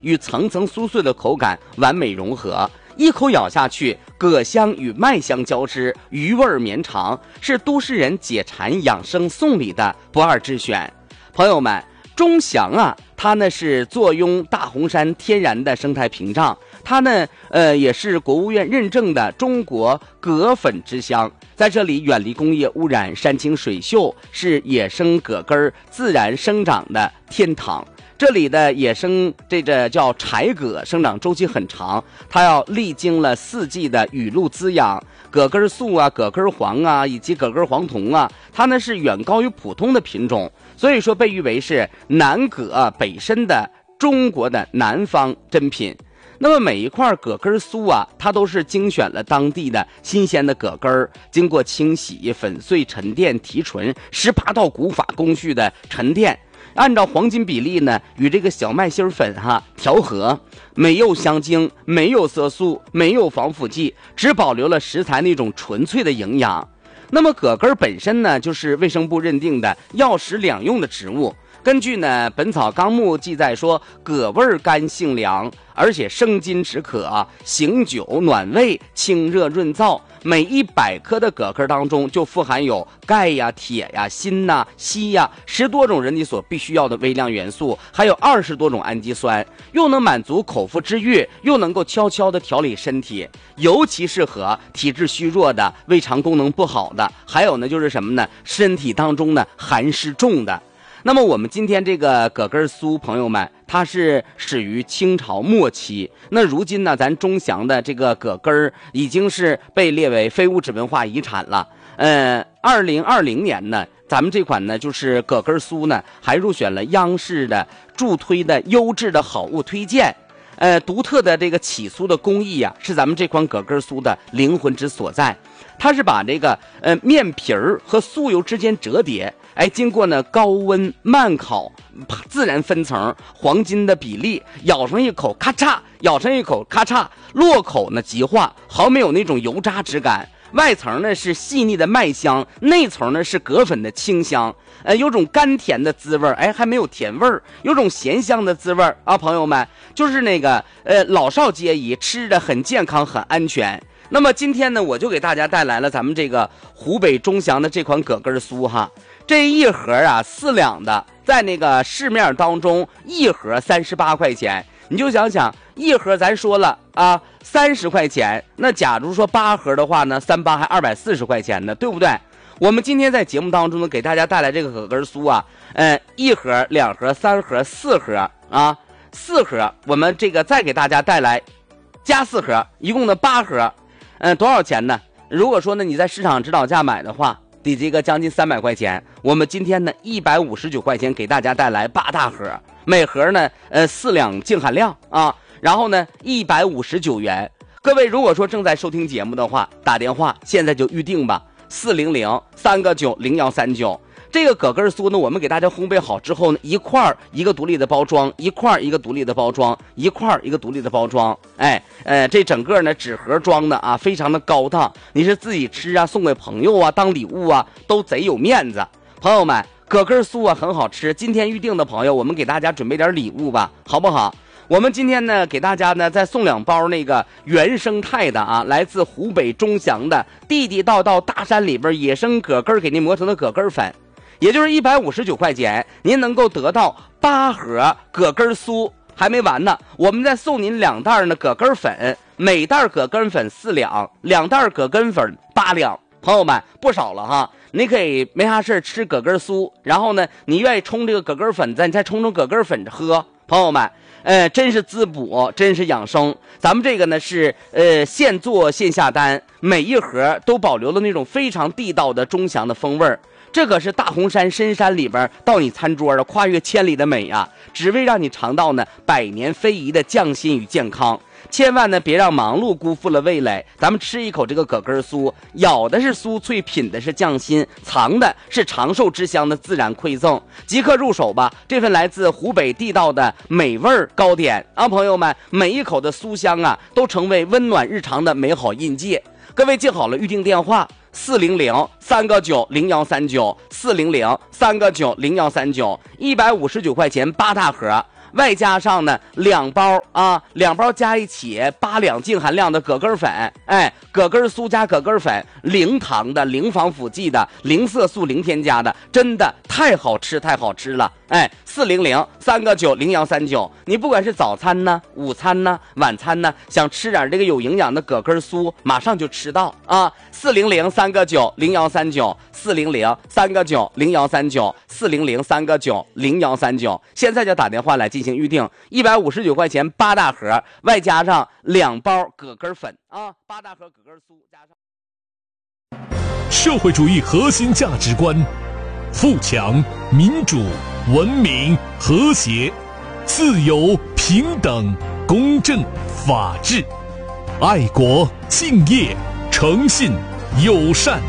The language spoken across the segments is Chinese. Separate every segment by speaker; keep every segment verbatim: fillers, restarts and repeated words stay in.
Speaker 1: 与层层酥脆的口感完美融合，一口咬下去，葛香与麦香交织，余味绵长，是都市人解馋养生送礼的不二之选。朋友们，钟祥啊，它呢是坐拥大红山天然的生态屏障，它呢呃也是国务院认证的中国葛粉之乡，在这里远离工业污染，山清水秀，是野生葛根自然生长的天堂。这里的野生这个叫柴葛，生长周期很长，它要历经了四季的雨露滋养，葛根素啊、葛根黄啊以及葛根黄酮啊，它呢是远高于普通的品种，所以说被誉为是南葛北参的中国的南方珍品。那么每一块葛根酥啊，它都是精选了当地的新鲜的葛根，经过清洗、粉碎、沉淀、提纯十八道古法工序的沉淀，按照黄金比例呢，与这个小麦芯粉哈调和，没有香精，没有色素，没有防腐剂，只保留了食材那种纯粹的营养。那么葛根本身呢，就是卫生部认定的药食两用的植物。根据呢《本草纲目》记载说，葛味甘性凉，而且生津止渴、醒酒、暖胃、清热润燥。每一百克的葛根当中就富含有钙呀、铁呀、锌呐、硒呀十多种人体所必须要的微量元素，还有二十多种氨基酸，又能满足口腹之欲，又能够悄悄的调理身体，尤其适合体质虚弱的、胃肠功能不好的，还有呢就是什么呢？身体当中呢寒湿重的。那么我们今天这个葛根酥，朋友们，它是始于清朝末期。那如今呢，咱钟祥的这个葛根已经是被列为非物质文化遗产了。呃，二零二零年呢，咱们这款呢就是葛根酥呢，还入选了央视的助推的优质的好物推荐。呃，独特的这个起酥的工艺啊，是咱们这款葛根酥的灵魂之所在。它是把这个呃面皮儿和酥油之间折叠，哎，经过呢高温慢烤，自然分层，黄金的比例，咬上一口咔嚓，咬上一口咔嚓，落口呢极化，毫没有那种油渣质感。外层呢是细腻的麦香，内层呢是葛粉的清香，呃，有种甘甜的滋味，哎，还没有甜味儿，有种咸香的滋味啊，朋友们，就是那个呃老少皆宜，吃的很健康，很安全。那么今天呢，我就给大家带来了咱们这个湖北钟祥的这款葛根酥哈，这一盒啊四两的，在那个市面当中一盒三十八块钱，你就想想一盒咱说了啊三十块钱，那假如说八盒的话呢，三八还二百四十块钱呢，对不对？我们今天在节目当中呢，给大家带来这个葛根酥啊，呃，一盒、两盒、三盒、四盒啊，四盒，我们这个再给大家带来加四盒，一共的八盒。嗯，多少钱呢？如果说呢你在市场指导价买的话，得这个将近三百块钱。我们今天呢一百五十九块钱给大家带来八大盒，每盒呢呃四两净含量啊，然后呢一百五十九元。各位如果说正在收听节目的话，打电话现在就预定吧，四零零三个九零幺三九。这个葛根酥呢，我们给大家烘焙好之后呢，一块一个独立的包装，一块一个独立的包装，一块一个独立的包装。哎，呃，这整个呢纸盒装的啊，非常的高档。你是自己吃啊，送给朋友啊，当礼物啊，都贼有面子。朋友们，葛根酥啊很好吃。今天预定的朋友，我们给大家准备点礼物吧，好不好？我们今天呢，给大家呢再送两包那个原生态的啊，来自湖北钟祥的地地道道大山里边野生葛根给您磨成的葛根粉。也就是一百五十九块钱，您能够得到八盒葛根酥，还没完呢。我们再送您两袋呢葛根粉，每袋葛根粉四两，两袋葛根粉八两。朋友们，不少了哈。你可以没啥事吃葛根酥，然后呢，你愿意冲这个葛根粉，咱再冲冲葛根粉喝。朋友们，呃，真是滋补，真是养生。咱们这个呢是呃现做现下单，每一盒都保留了那种非常地道的钟祥的风味儿。这可是大红山深山里边到你餐桌的跨越千里的美啊，只为让你尝到呢百年非遗的匠心与健康。千万呢别让忙碌辜负了味蕾，咱们吃一口这个葛根酥，咬的是酥脆，品的是匠心，藏的是长寿之乡的自然馈赠。即刻入手吧，这份来自湖北地道的美味糕点啊，朋友们，每一口的酥香啊，都成为温暖日常的美好印记。各位记好了预定电话，四零零三个九零幺三九，四零零三个九零幺三九，一百五十九块钱八大盒。 外加上呢两包啊，两包加一起八两净含量的葛根粉，哎，葛根酥加葛根粉，零糖的，零防腐剂的，零色素，零添加的，真的太好吃，太好吃了。哎，四零零三个九零幺三九，你不管是早餐呢、午餐呢、晚餐呢，想吃点这个有营养的葛根酥，马上就吃到啊！四零零三个九零幺三九，四零零三个九零幺三九，四零零三个九零幺三九，现在就打电话来进行预定，一百五十九块钱八大盒，外加上两包葛根粉啊，八大盒葛根酥加上。
Speaker 2: 社会主义核心价值观：富强、民主、文明、和谐、自由、平等、公正、法治、爱国、敬业、诚信、友善。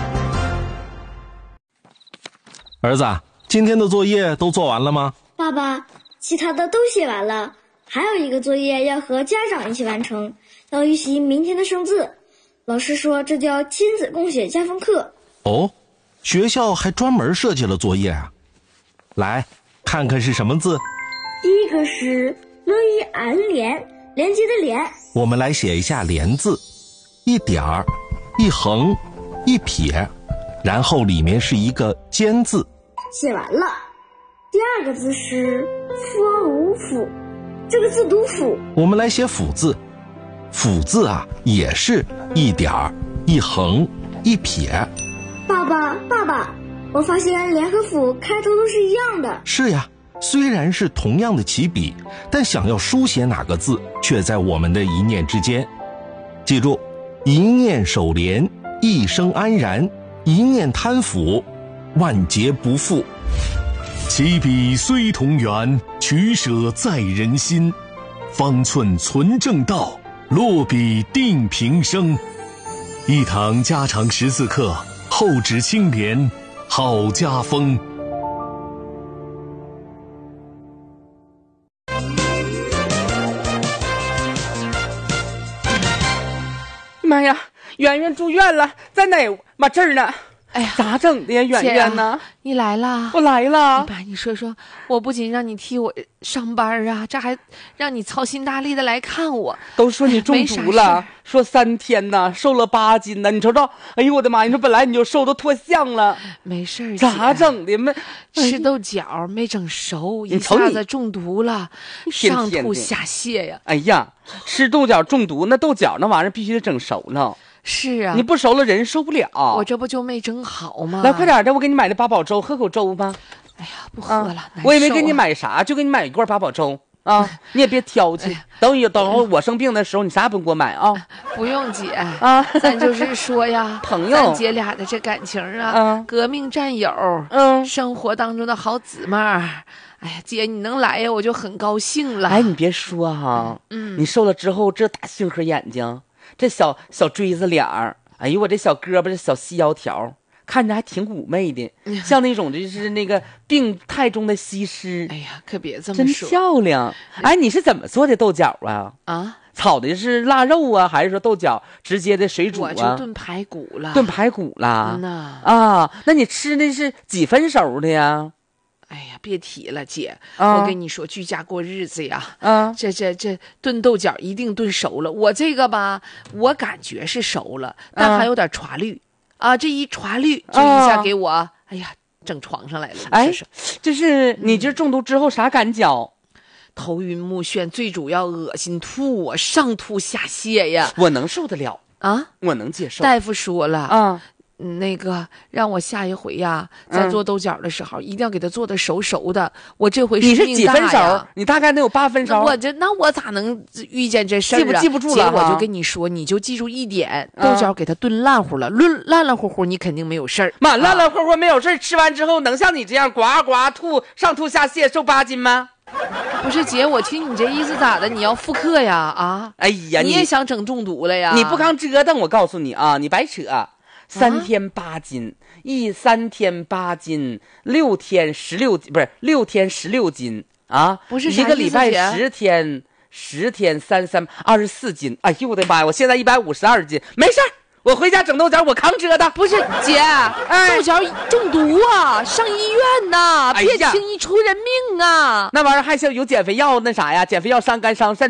Speaker 3: 儿子，今天的作业都做完了吗？
Speaker 4: 爸爸，其他的都写完了，还有一个作业要和家长一起完成，要预习明天的生字。老师说这叫亲子共写加分课。
Speaker 3: 哦，学校还专门设计了作业啊。来，看看是什么字。
Speaker 4: 第一个是了一安连，连接的连。
Speaker 3: 我们来写一下连字，一点儿，一横，一撇，然后里面是一个尖字。
Speaker 4: 写完了。第二个字是佛无府，这个字读府。
Speaker 3: 我们来写府字，府字啊也是一点儿，一横，一撇。
Speaker 4: 爸爸爸爸，我发现连和府开头都是一样的。
Speaker 3: 是呀，虽然是同样的起笔，但想要书写哪个字却在我们的一念之间。记住，一念守廉，一生安然，一念贪腐，万劫不复。
Speaker 2: 起笔虽同源，取舍在人心。方寸存正道，落笔定平生。一堂家常识字课，厚植清廉，好家风。
Speaker 1: 妈呀，圆圆住院了，在哪？妈这儿呢。
Speaker 5: 哎呀，
Speaker 1: 咋整的呀，圆圆呢？
Speaker 5: 你来了，
Speaker 1: 我来了。
Speaker 5: 爸，你说说，我不仅让你替我上班啊，这还让你操心大力的来看我。
Speaker 1: 都说你中毒了，说三天呢，瘦了八斤呢。你瞅瞅，哎呦我的妈！你说本来你就瘦，都脱相了。
Speaker 5: 没事，
Speaker 1: 咋整的？没
Speaker 5: 吃豆角没整熟，一下子中毒了，上吐下泻呀。
Speaker 1: 哎呀，吃豆角中毒，那豆角那玩意儿必须得整熟了。
Speaker 5: 是啊，
Speaker 1: 你不熟了人受不了。
Speaker 5: 我这不就没整好吗？
Speaker 1: 来，快点的，我给你买的八宝粥，喝口粥吧。
Speaker 5: 哎呀，不喝了，啊、
Speaker 1: 我也没给你买啥，就给你买一罐八宝粥啊。你也别挑剔，哎、等有等会我生病的时候，你啥也不用给我买啊。
Speaker 5: 不用姐啊，咱就是说呀，
Speaker 1: 朋友，
Speaker 5: 咱姐俩的这感情啊，嗯、革命战友，嗯，生活当中的好姊妹儿。哎呀，姐，你能来呀，我就很高兴了。
Speaker 1: 哎，你别说哈，嗯，你瘦了之后，这大杏核眼睛。这小小锥子脸儿，哎呦我这小胳膊这小细腰条，看着还挺妩媚的，像那种就是那个病态中的西施。
Speaker 5: 哎呀，可别这么
Speaker 1: 说，真漂亮。哎，你是怎么做的豆角啊？
Speaker 5: 啊，
Speaker 1: 炒的是腊肉啊，还是说豆角直接的水煮啊？
Speaker 5: 我就炖排骨了。
Speaker 1: 炖排骨了。
Speaker 5: 嗯呐。
Speaker 1: 啊，那你吃的是几分熟的呀？
Speaker 5: 哎呀，别提了，姐，啊、我跟你说，居家过日子呀，
Speaker 1: 啊，
Speaker 5: 这这这炖豆角一定炖熟了。我这个吧，我感觉是熟了，但还有点传绿啊，这一传绿就一下给我，啊、哎呀，整床上来了。
Speaker 1: 哎，这是你这中毒之后啥感觉？
Speaker 5: 头晕目眩，最主要恶心吐啊，上吐下泻呀。
Speaker 1: 我能受得了
Speaker 5: 啊，
Speaker 1: 我能接受。
Speaker 5: 大夫说了
Speaker 1: 啊。
Speaker 5: 那个让我下一回呀，在做豆角的时候，嗯、一定要给它做的熟熟的。我这回
Speaker 1: 你是几分熟？你大概能有八分熟。
Speaker 5: 我这那我咋能遇见这事儿啊？
Speaker 1: 记不记不住了？
Speaker 5: 姐，我就跟你说，你就记住一点，豆角给它炖烂乎了，炖烂烂乎乎，你肯定没有事儿。
Speaker 1: 妈，烂烂乎乎没有事儿，吃完之后能像你这样呱呱吐，上吐下泻，瘦八斤吗？
Speaker 5: 不是姐，我听你这意思咋的？你要复刻呀？啊？
Speaker 1: 哎呀，
Speaker 5: 你也想整中毒了呀？
Speaker 1: 你不刚折腾，我告诉你啊，你白扯。三天八斤，啊、一三天八斤，六天十六不是六天十六斤啊！
Speaker 5: 不是
Speaker 1: 一个礼拜十天，十天三三二十四斤。哎呦我的妈呀！我现在一百五十二斤，没事儿， 我回家整豆角，我扛折的。
Speaker 5: 不是姐，
Speaker 1: 哎
Speaker 5: 豆角中毒啊，上医院呐，
Speaker 1: 哎呀
Speaker 5: 别轻易出人命啊。
Speaker 1: 那玩意儿还像有减肥药那啥呀？减肥药伤肝伤肾。